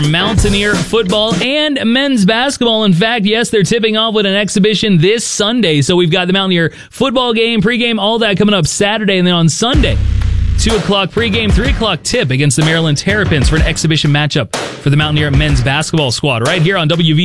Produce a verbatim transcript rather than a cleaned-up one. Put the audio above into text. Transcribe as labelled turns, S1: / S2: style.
S1: Mountaineer football and men's basketball. In fact, yes, they're tipping off with an exhibition this Sunday. So we've got the Mountaineer football game, pregame, all that coming up Saturday. And then on Sunday, two o'clock pregame, three o'clock tip against the Maryland Terrapins for an exhibition matchup for the Mountaineer men's basketball squad right here on W V.